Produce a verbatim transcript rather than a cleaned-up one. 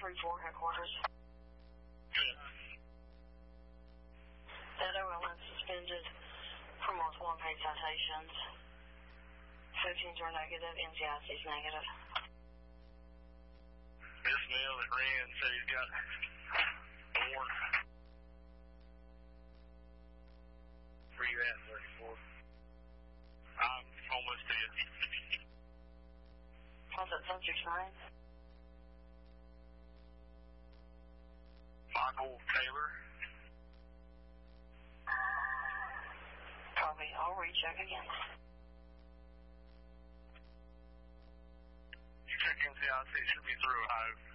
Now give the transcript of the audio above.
three four headquarters. Good. That O L N suspended for multiple unpaid citations. fifteens are negative, N C I C is negative. This male that ran said he's got four. Where you at, thirty-four? I'm almost to you. How's that subject nine? Michael Taylor. Copy. I'll recheck again. You check N C I C, should be through Ohio.